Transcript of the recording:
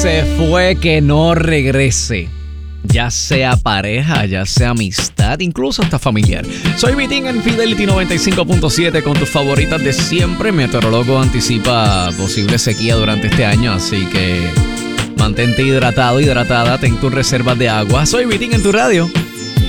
se fue, que no regrese. Ya sea pareja, ya sea amistad, incluso hasta familiar. Soy Vitín en Fidelity 95.7 con tus favoritas de siempre. Meteorólogo anticipa posible sequía durante este año, así que mantente hidratado, hidratada, ten tus reservas de agua. Soy Vitín en tu radio.